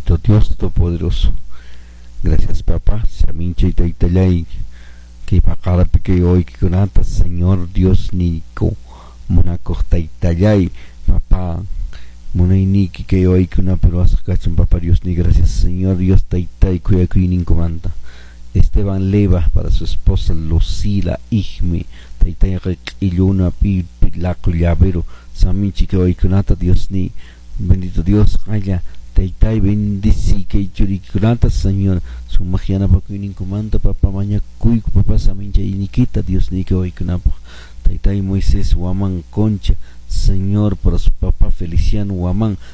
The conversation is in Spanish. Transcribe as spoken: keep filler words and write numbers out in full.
bendito Dios Todopoderoso. Gracias, papá. Samincha y taitalay. Que pakala que hoy que conata, Señor Dios Nico. Monaco taitalay, papá. Monainiki que hoy que una pero ascachan, papá Dios ni gracias, Señor Dios taitai cuya cuinin comanda. Esteban Leva para su esposa Lucila Igme. Taitai Iluna Pi Pilaco Llavero. Saminchi que hoy que conata, Dios ni. Bendito Dios, haya. Taitai bendici que churikurata, Señor, su magiana pa kuinin comanda, papá maña cuico, papá samincha y nikita, Dios ni que hoy kunapa. Taitai Moisés Huamán Concha, Señor, para su papá Feliciano Huamán,